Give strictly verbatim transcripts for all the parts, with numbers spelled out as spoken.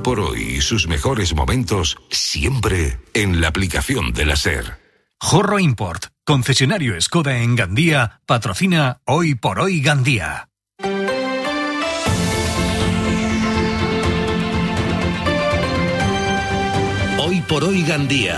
por hoy y sus mejores momentos siempre en la aplicación de la SER. Jorro Import, concesionario Skoda en Gandía, patrocina Hoy por Hoy Gandía. Hoy por Hoy Gandía.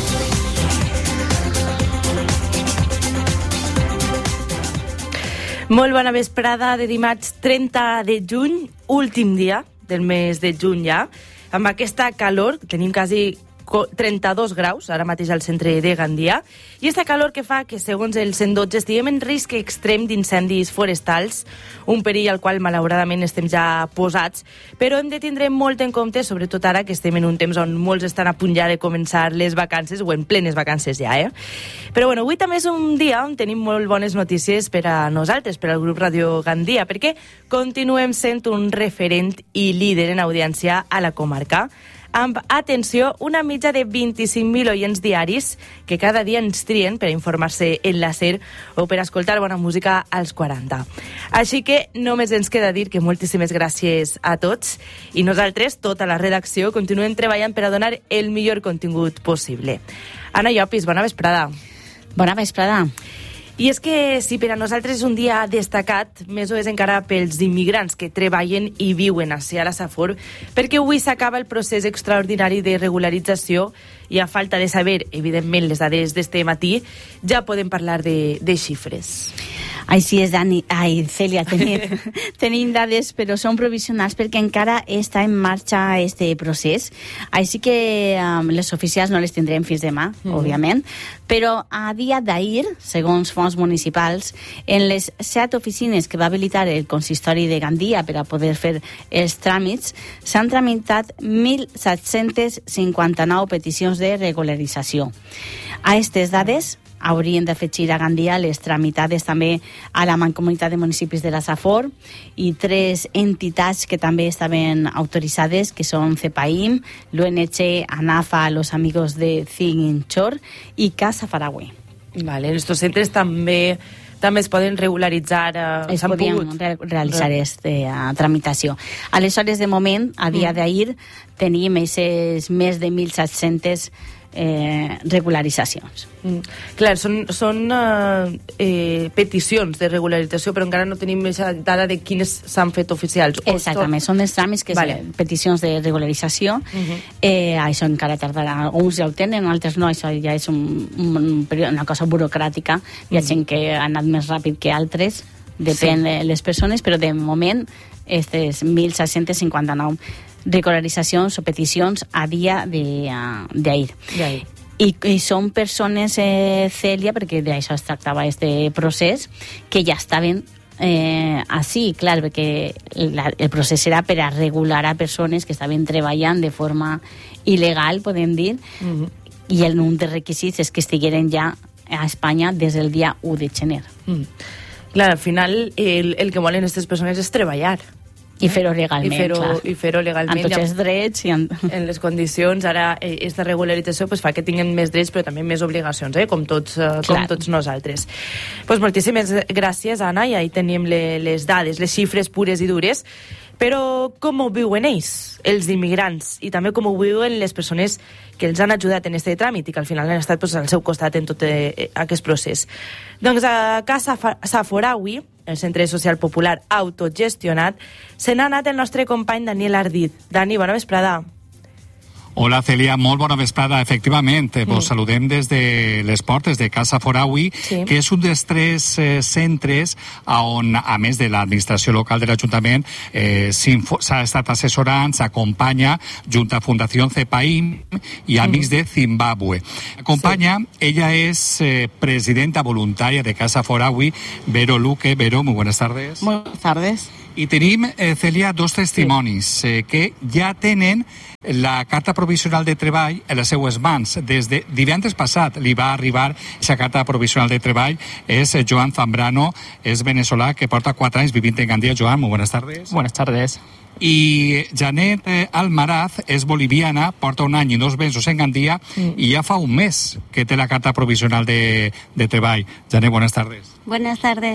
Molt bona vesprada de dimarts trenta de juny, últim dia del mes de juny ja, amb aquesta calor, tenim quasi trenta-dos graus, ara mateix al centre de Gandia, i aquesta calor que fa que, segons el cent dotze, estiguem en risc extrem d'incendis forestals, un perill al qual, malauradament, estem ja posats, però hem de tindre molt en compte, sobretot ara que estem en un temps on molts estan a punt ja de començar les vacances, o en plenes vacances ja, eh? Però, bueno, avui també és un dia on tenim molt bones notícies per a nosaltres, per al grup Ràdio Gandia, perquè continuem sent un referent i líder en audiència a la comarca, amb, atenció, una mitja de vint-i-cinc mil oients diaris que cada dia ens trien per a informar-se en la SER o per escoltar bona música als quaranta. Així que només ens queda dir que moltíssimes gràcies a tots i nosaltres, tota la redacció, continuem treballant per a donar el millor contingut possible. Anna Llopis, bona vesprada. Bona vesprada. I és que si per a nosaltres és un dia destacat, més ho és encara pels immigrants que treballen i viuen ací a la Safor, perquè avui s'acaba el procés extraordinari de regularització i a falta de saber, evidentment, les dades d'este matí, ja podem parlar de, de xifres. Així és, Dani. Ai, Cèlia, tenim, tenim dades, però són provisionals perquè encara està en marxa este procés. Així que um, les oficials no les tindrem fins demà, mm. òbviament, però a dia d'ahir, segons fons municipals, en les set oficines que va habilitar el consistori de Gandia per a poder fer els tràmits, s'han tramitat mil set-cents cinquanta-nou peticions de regularització. A aquestes dades haurien d'afegir a Gandia les tramitades també a la Mancomunitat de Municipis de la Safor i tres entitats que també estaven autoritzades, que són CEPAIM, l'O N G, ANAFA, Los Amigos de Ziguinchor i Casa Faragüe. Vale, estos centres també també es poden regularitzar. Eh, es podien re realitzar aquesta tramitació. Aleshores, de moment, a dia mm. d'ahir, tenim aquestes més de mil set-cents Eh, regularitzacions. Mm. Clar, són, són uh, eh, peticions de regularització, però encara no tenim aquesta dada de quines s'han fet oficials. Exactament, són els tràmits que vale. són peticions de regularització. Uh-huh. eh, això encara tardarà. Alguns ja ho tenen, altres no, això ja és un, un, una cosa burocràtica. Hi ha uh-huh. gent que ha anat més ràpid que altres, depèn sí. de les persones, però de moment aquestes mil set-cents cinquanta-nou regularitzacions o peticions a dia d'ahir. I, I són persones, eh, Cèlia, perquè d'això es tractava este procés, que ja estaven eh, així, clar, perquè la, el procés era per a regular a persones que estaven treballant de forma il·legal, podem dir, mm-hmm. i el un dels requisits és que estigueren ja a Espanya des del dia u de gener. Mm. Clar, al final el, el que volen aquestes persones és treballar. I fer-ho legalment, I fer-ho, clar. I fer-ho legalment. Amb tots els drets. I en... en les condicions. Ara, aquesta regularització pues, fa que tinguin més drets, però també més obligacions, eh? com, tots, eh, com tots nosaltres. Pues, moltíssimes gràcies, Anna, i ahí tenim le, les dades, les xifres pures i dures. Però com ho viuen ells, els immigrants, i també com ho viuen les persones que els han ajudat en aquest tràmit i que al final han estat pues, al seu costat en tot eh, aquest procés. Doncs a Casa Saforaui, el Centre Social Popular autogestionat, se n'ha anat el nostre company Daniel Ardit. Dani, bona vesprada. Hola, Cèlia, molt bona vesprada. Efectivament, mm. vos saludem des de les portes de Casa Foraui, sí. que és un dels tres eh, centres on, a més de l'administració local de l'Ajuntament, eh, s'ha estat assessorant, s'acompanya Junta Fundació CEPAIM i Amics mm. de Zimbabue. Acompanya, sí. ella és eh, presidenta voluntària de Casa Foraui, Vero Luque. Vero, muy buenas tardes. Buenas tardes. I tenim, eh, Cèlia, dos testimonis sí. eh, que ja tenen la carta provisional de treball a les seues mans. Des de divendres passat li va arribar aquesta carta provisional de treball. És Joan Zambrano, és venezolà, que porta quatre anys vivint en Gandia. Joan, muy buenas tardes. Buenas tardes. I Janet Almaraz és boliviana, porta un any i dos mesos en Gandia mm. i ja fa un mes que té la carta provisional de, de treball. Janet, buenas tardes. Buenas tardes.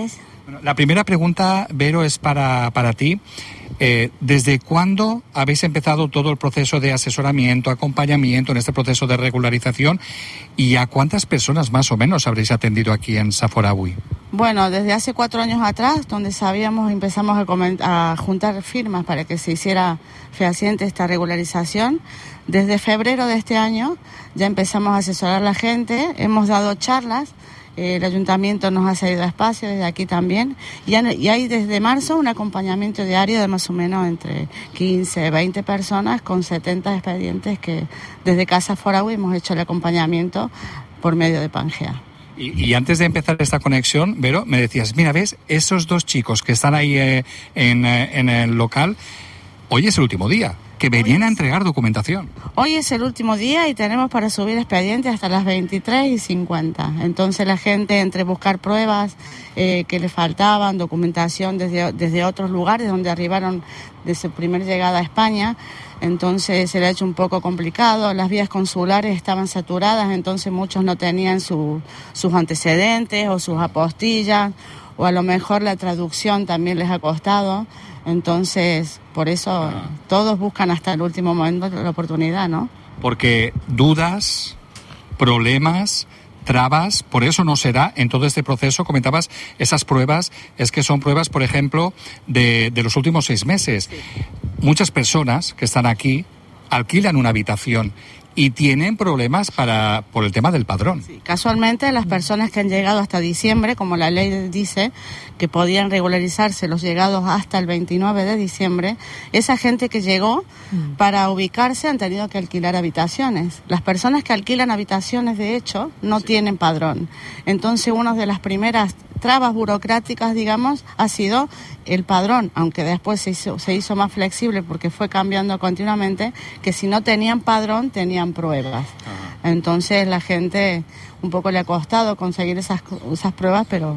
Bueno, la primera pregunta, Vero, es para, para ti. Eh, ¿Desde cuándo habéis empezado todo el proceso de asesoramiento, acompañamiento en este proceso de regularización? ¿Y a cuántas personas más o menos habréis atendido aquí en Saforaui? Bueno, desde hace cuatro años atrás, donde sabíamos, empezamos a, coment- a juntar firmas para que se hiciera fehaciente esta regularización. Desde febrero de este año ya empezamos a asesorar a la gente, hemos dado charlas. El ayuntamiento nos ha cedido espacio, desde aquí también, y hay desde marzo un acompañamiento diario de más o menos entre quince, veinte personas con setenta expedientes que desde Casa Foraui hemos hecho el acompañamiento por medio de Pangea. Y, y antes de empezar esta conexión, Vero, me decías, mira, ves, esos dos chicos que están ahí eh, en, eh, en el local, hoy es el último día, que venían a entregar documentación. Hoy es el último día y tenemos para subir expedientes hasta las veintitrés y cincuenta. Entonces la gente, entre buscar pruebas eh, que le faltaban, documentación desde, desde otros lugares donde arribaron de su primer llegada a España, entonces se le ha hecho un poco complicado. Las vías consulares estaban saturadas, entonces muchos no tenían su, sus antecedentes o sus apostillas, o a lo mejor la traducción también les ha costado. Entonces, por eso ah. todos buscan hasta el último momento la oportunidad, ¿no? Porque dudas, problemas, trabas, por eso no será en todo este proceso. Comentabas esas pruebas, es que son pruebas, por ejemplo, de, de los últimos seis meses. Sí. Muchas personas que están aquí alquilan una habitación y tienen problemas para por el tema del padrón. Sí, casualmente las personas que han llegado hasta diciembre, como la ley dice, que podían regularizarse los llegados hasta el veintinueve de diciembre, esa gente que llegó mm. para ubicarse han tenido que alquilar habitaciones. Las personas que alquilan habitaciones, de hecho, no sí. tienen padrón. Entonces, una de las primeras trabas burocráticas, digamos, ha sido el padrón, aunque después se hizo, se hizo más flexible porque fue cambiando continuamente, que si no tenían padrón, tenían pruebas. Ajá. Entonces la gente un poco le ha costado conseguir esas, esas pruebas, pero...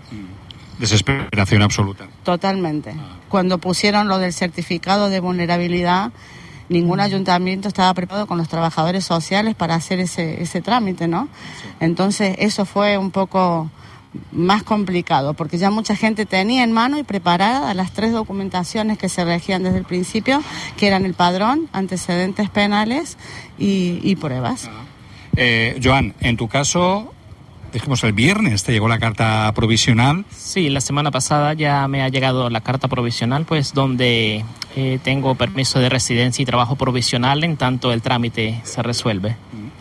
Desesperación absoluta. Totalmente. Ajá. Cuando pusieron lo del certificado de vulnerabilidad, ningún ayuntamiento estaba preparado con los trabajadores sociales para hacer ese, ese trámite, ¿no? Sí. Entonces eso fue un poco más complicado, porque ya mucha gente tenía en mano y preparada las tres documentaciones que se regían desde el principio, que eran el padrón, antecedentes penales y, y pruebas. Eh, Joan, en tu caso, dijimos el viernes, ¿te llegó la carta provisional? Sí, la semana pasada ya me ha llegado la carta provisional, pues donde eh, tengo permiso de residencia y trabajo provisional en tanto el trámite se resuelve.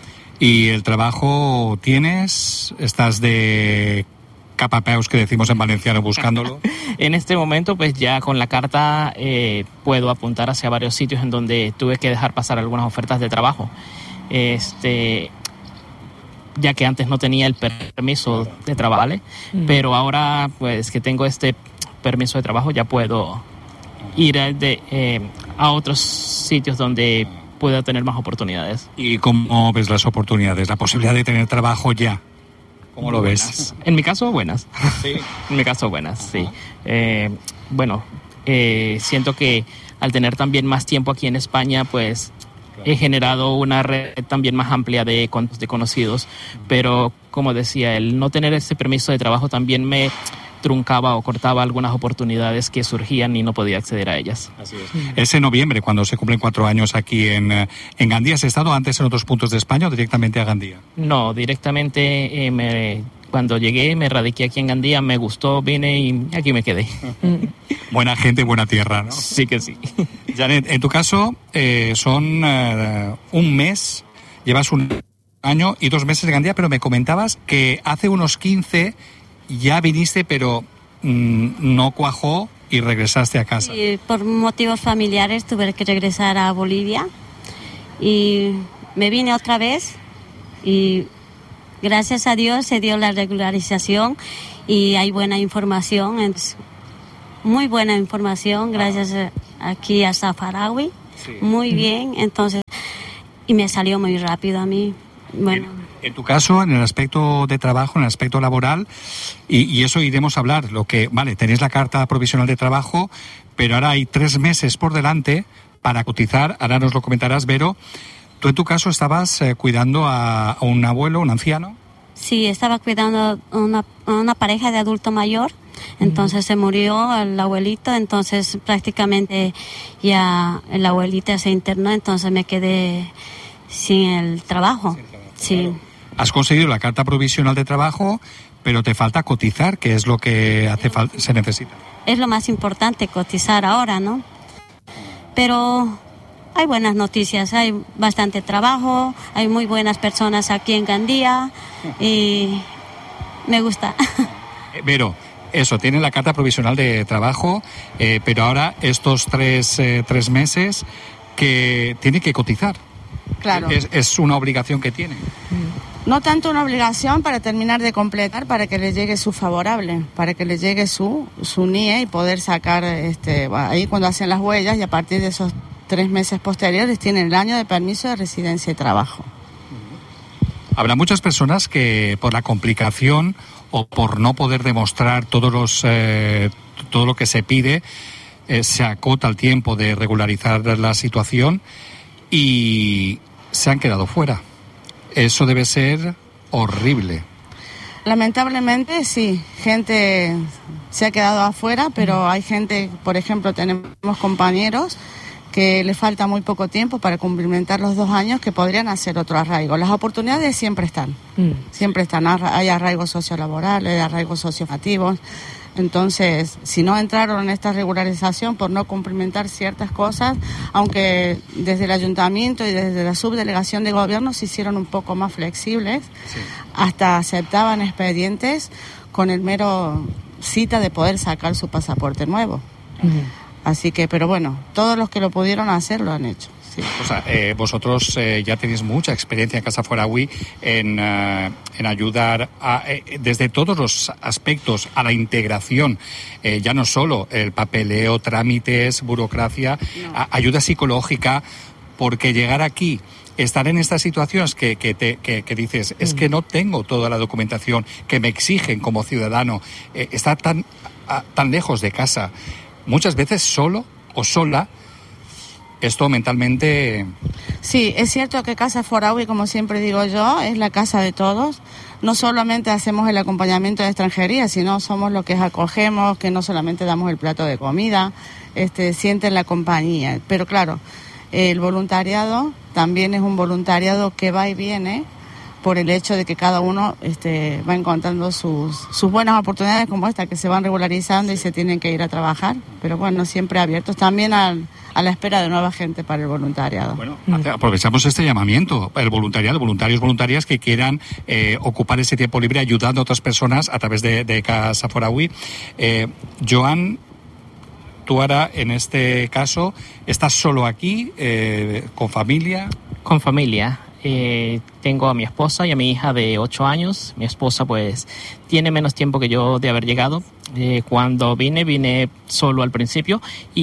¿Y el trabajo tienes? ¿Estás de capapeus, que decimos en valenciano, buscándolo? En este momento, pues ya con la carta eh, puedo apuntar hacia varios sitios en donde tuve que dejar pasar algunas ofertas de trabajo. Este, ya que antes no tenía el permiso de trabajo, ¿vale? Mm. Pero ahora, pues que tengo este permiso de trabajo, ya puedo ir de, eh, a otros sitios donde pueda tener más oportunidades. ¿Y cómo ves las oportunidades? La posibilidad de tener trabajo ya. ¿Cómo lo ves? En mi caso, buenas. Sí. En mi caso, buenas, sí. Eh, bueno, eh, siento que al tener también más tiempo aquí en España, pues claro, he generado una red también más amplia de, de conocidos. Pero, como decía, el no tener ese permiso de trabajo también me truncaba o cortaba algunas oportunidades que surgían y no podía acceder a ellas. Así es. Es en noviembre, cuando se cumplen cuatro años aquí en, en Gandía. ¿Has estado antes en otros puntos de España o directamente a Gandía? No, directamente eh, me, cuando llegué me radiqué aquí en Gandía, me gustó, vine y aquí me quedé. Buena gente, buena tierra, ¿no? Sí que sí. Janet, en tu caso eh, son uh, un mes, llevas un año y dos meses en Gandía, pero me comentabas que hace unos quince ya viniste, pero mmm, no cuajó y regresaste a casa. Sí, por motivos familiares tuve que regresar a Bolivia y me vine otra vez y gracias a Dios se dio la regularización y hay buena información, es muy buena información gracias a, aquí a Saforaui, sí. Muy bien, entonces, y me salió muy rápido a mí. Bueno. En, en tu caso, en el aspecto de trabajo, en el aspecto laboral, y, y eso iremos a hablar, lo que, vale, tenéis la carta provisional de trabajo, pero ahora hay tres meses por delante para cotizar, ahora nos lo comentarás, Vero. Tú en tu caso estabas eh, cuidando a, a un abuelo, un anciano. Sí, sí, sí. ¿Y, y eso iremos a hablar, lo que, vale, tenéis la carta provisional de trabajo, pero ahora hay tres meses por delante para cotizar, ahora nos lo comentarás, Vero. Tú en tu caso estabas eh, cuidando a, a un abuelo, un anciano. Sí, estaba cuidando una, una pareja de adulto mayor, entonces uh-huh. se murió el abuelito, entonces prácticamente ya el abuelito se internó, entonces me quedé sin el trabajo. Sí. Claro. Has conseguido la carta provisional de trabajo, pero te falta cotizar, que es lo que hace falta, se necesita. Es lo más importante, cotizar ahora, ¿no? Pero hay buenas noticias, hay bastante trabajo, hay muy buenas personas aquí en Gandía y me gusta. Vero, eso, tiene la carta provisional de trabajo, eh, pero ahora estos tres, eh, tres meses que tiene que cotizar. Claro. Es, es una obligación que tiene. No tanto una obligación para terminar de completar, para que le llegue su favorable, para que le llegue su, su N I E y poder sacar, este, ahí cuando hacen las huellas, y a partir de esos tres meses posteriores tienen el año de permiso de residencia y trabajo. Habrá muchas personas que por la complicación o por no poder demostrar todos los, eh, todo lo que se pide, eh, se acota el tiempo de regularizar la situación y se han quedado fuera. Eso debe ser horrible. Lamentablemente sí, gente se ha quedado afuera, pero hay gente, por ejemplo, tenemos compañeros que le falta muy poco tiempo para cumplimentar los dos años, que podrían hacer otro arraigo. Las oportunidades siempre están, mm. siempre están. Hay arraigos sociolaborales, hay arraigos socioafectivos. Entonces, si no entraron en esta regularización por no cumplimentar ciertas cosas, aunque desde el ayuntamiento y desde la subdelegación de gobierno se hicieron un poco más flexibles, sí. hasta aceptaban expedientes con el mero cita de poder sacar su pasaporte nuevo. Uh-huh. Así que, pero bueno, todos los que lo pudieron hacer lo han hecho. Sí. O sea, eh, vosotros eh, ya tenéis mucha experiencia en Casa Foraui en, uh, en ayudar a, eh, desde todos los aspectos a la integración, eh, ya no solo el papeleo, trámites, burocracia, no. a, ayuda psicológica, porque llegar aquí, estar en estas situaciones que, que, te, que, que dices, es que no tengo toda la documentación que me exigen como ciudadano, eh, estar tan, a, tan lejos de casa, muchas veces solo o sola. Esto mentalmente... Sí, es cierto que Casa Foraui, como siempre digo yo, es la casa de todos. No solamente hacemos el acompañamiento de extranjería, sino somos los que acogemos, que no solamente damos el plato de comida, este, sienten la compañía. Pero claro, el voluntariado también es un voluntariado que va y viene por el hecho de que cada uno este, va encontrando sus, sus buenas oportunidades como esta, que se van regularizando y se tienen que ir a trabajar. Pero bueno, siempre abiertos también al... a la espera de nueva gente para el voluntariado. Bueno, aprovechamos este llamamiento, el voluntariado, voluntarios, voluntarias que quieran eh, ocupar ese tiempo libre ayudando a otras personas a través de, de Casa Foraui. Eh, Joan, tú ahora, en este caso, ¿estás solo aquí, eh, con familia? Con familia. Eh, tengo a mi esposa y a mi hija de ocho años. Mi esposa pues tiene menos tiempo que yo de haber llegado. Eh, cuando vine, vine solo al principio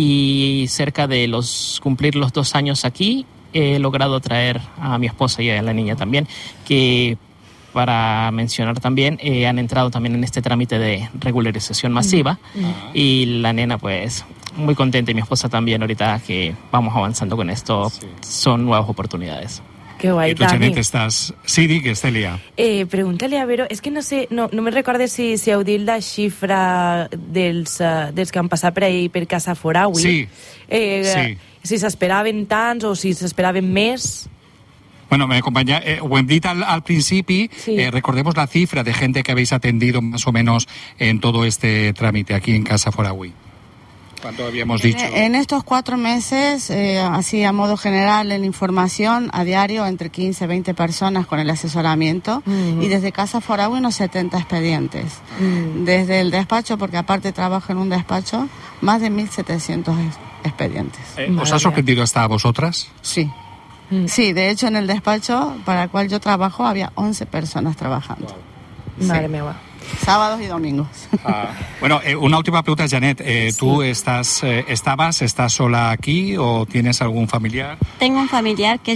y cerca de los cumplir los dos años aquí he logrado traer a mi esposa y a la niña también, que para mencionar también eh, han entrado también en este trámite de regularización masiva mm. y la nena pues muy contenta y mi esposa también ahorita que vamos avanzando con esto. Sí. Son nuevas oportunidades. Que guai, I tu, Janet, estàs... Sí, digues, Cèlia. Eh, Pregunta-li a Vero, és que no sé, no, no me recordo si, si heu dit la xifra dels, uh, dels que han passat per ahir per Casa Foraui. Sí, eh, sí. Si s'esperaven tants o si s'esperaven més... Bueno, me acompaña, eh, ho hem dit al, al principi, sí. eh, recordemos la cifra de gente que habéis atendido más o menos en todo este trámite aquí en Casa Foraui. ¿Cuánto habíamos dicho? En, en estos cuatro meses, eh, así a modo general, en información, a diario, entre quince, veinte personas con el asesoramiento, uh-huh. y desde Casa Foraui unos setenta expedientes. Uh-huh. Desde el despacho, porque aparte trabajo en un despacho, más de mil setecientos expedientes. Eh, ¿Os ha sorprendido hasta a vosotras? Sí. Uh-huh. Sí, de hecho en el despacho para el cual yo trabajo había once personas trabajando. Wow. Madre sí. mía. Sábados y domingos. Ah, bueno, eh, una última pregunta, Janet. Eh, sí. ¿Tú estás, eh, estabas, estás sola aquí o tienes algún familiar? Tengo un familiar que